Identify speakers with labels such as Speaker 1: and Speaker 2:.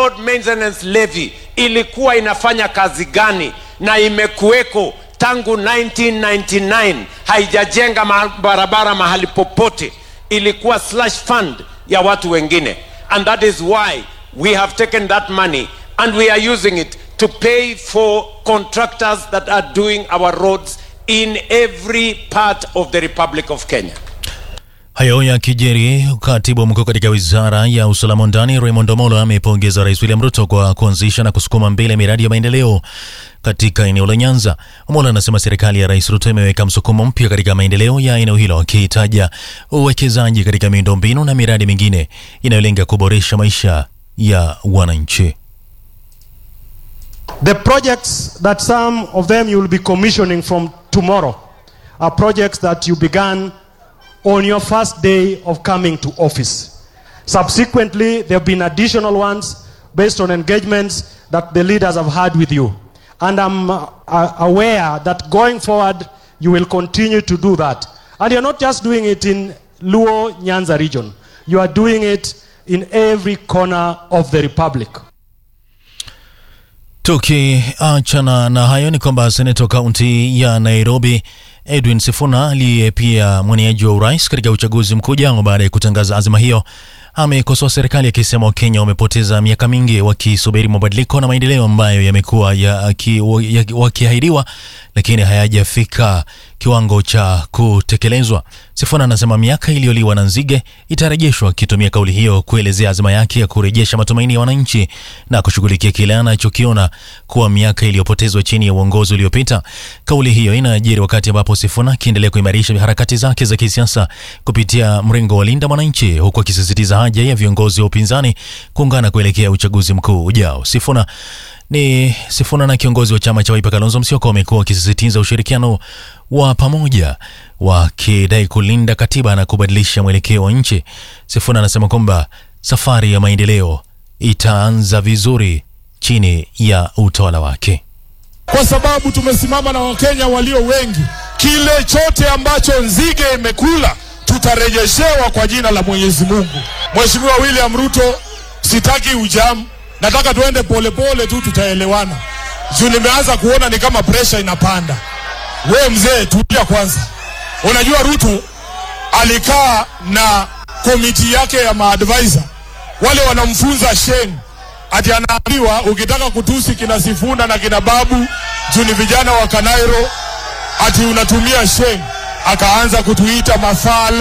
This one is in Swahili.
Speaker 1: road maintenance levy ilikuwa inafanya kazi gani na imekuweko tangu 1999, haijajenga barabara mahali popote, ilikuwa slush fund ya watu wengine. And that is why we have taken that money and we are using it to pay for contractors that are doing our roads in every part of the Republic of Kenya.
Speaker 2: Hayo ya kijeri, katibu mkuu katika wizara ya usalama ndani Raymond Omolo amepongeza Rais William Ruto kwa kuanzisha na kusukuma mbele miradi ya maendeleo katika eneo la Nyanza. Omolo anasema serikali ya Rais Ruto imeweka msukumo mpya katika maendeleo ya eneo hilo, akitaja uwekezaji katika miundombinu na miradi mingine inayolenga kuboresha maisha ya wananchi.
Speaker 3: The projects that some of them you will be commissioning from tomorrow are projects that you began on your first day of coming to office. Subsequently, there have been additional ones based on engagements that the leaders have had with you. And I'm aware that going forward, you will continue to do that. And you're not just doing it in Luo Nyanza region. You are doing it in every corner of the Republic.
Speaker 2: Tukiachana na hayo ni kwamba Senator kaunti ya Nairobi Edwin Sifuna aliye pia mwaniaji wa urais katika uchaguzi mkuu ujao baada ya kutangaza azima hiyo amekosoa serikali akisema Wakenya wamepoteza miaka mingi wakisubiri mabadiliko na maendeleo ambayo yamekuwa wakiahidiwa lakini hayajafika kiwango cha kutekelezwa. Sifuna anasema miaka iliyoliwa na nzige itarejeshwa, akitumia kauli hiyo kuelezea azma yake ya kurejesha matumaini ya wananchi na kushughulikia kile anachokiona kuwa miaka iliyopotezwa chini ya uongozi uliopita. Kauli hiyo inajiri wakati ambapo Sifuna akiendelea kuimarisha harakati zake za kisiasa kupitia mrengo wa Linda Mwananchi, huku akisisitiza haja ya viongozi wa upinzani kuungana kuelekea uchaguzi mkuu ujao. Sifuna na kiongozi wa chama cha Wiper Kalonzo Musyoka wamekuwa wakisisitiza ushirikiano wa pamoja wakidai kulinda katiba na kubadilisha mwelekeo wa nchi. Sifuna anasema kwamba safari ya maendeleo itaanza vizuri chini ya utawala wake.
Speaker 4: Kwa sababu tumesimama na Wakenya walio wengi. Kile chote ambacho nzige imekula tutarejeshewa kwa jina la Mwenyezi Mungu. Mheshimiwa William Ruto, sitaki ujamu. Nataka tuende pole tu, tutaelewana. Juu nimeanza kuona ni kama pressure inapanda. Wewe mzee, tulia kwanza. Unajua Ruto alikaa na komiti yake ya maadvisor. Wale wanamfunza Sheng. Ati anaambiwa ukitaka kutusi kina Sifuna na kina Babu, juu ni vijana wa Kanairo, ati unatumia Sheng. Akaanza kutuita mafala.